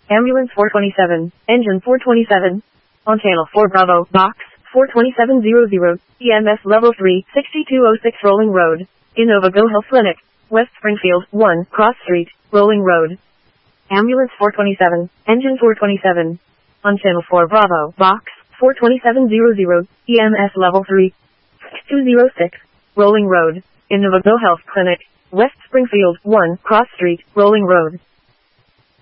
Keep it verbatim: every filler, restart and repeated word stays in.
Ambulance four twenty-seven, Engine four twenty-seven. On Channel four Bravo, Box four twenty-seven hundred, E M S Level three, sixty-two oh six Rolling Road. Innova Go Health Clinic, West Springfield, one, Cross Street, Rolling Road. Ambulance four twenty-seven, Engine four twenty-seven. On Channel four Bravo, Box four twenty-seven hundred, E M S Level three, two oh six, Rolling Road. Innova Go Health Clinic, West Springfield, one, Cross Street, Rolling Road.